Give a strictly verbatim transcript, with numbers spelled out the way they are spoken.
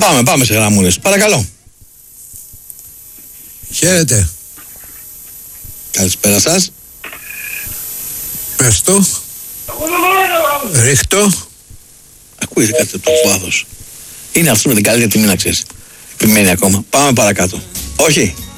Πάμε, πάμε σε γραμμούρες. Παρακαλώ. Χαίρετε. Καλησπέρα σας. Πες το. Ρίχτω. Ακούγεται κάτι από το βάθος. Είναι αυτό με την καλύτερη τιμή, να ξέρεις. Επιμένει ακόμα. Πάμε παρακάτω. Όχι.